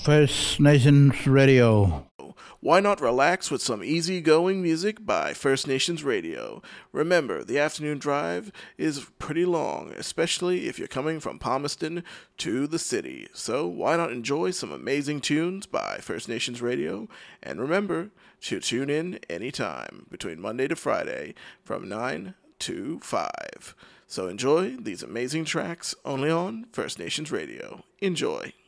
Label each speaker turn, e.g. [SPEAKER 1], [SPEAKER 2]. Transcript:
[SPEAKER 1] First Nations Radio.
[SPEAKER 2] Why not relax with some easy-going music by First Nations Radio? Remember, the afternoon drive is pretty long, especially if you're coming from Palmerston to the city. So why not enjoy some amazing tunes by First Nations Radio? And remember to tune in anytime between Monday to Friday from 9 to 5. So enjoy these amazing tracks only on First Nations Radio. Enjoy.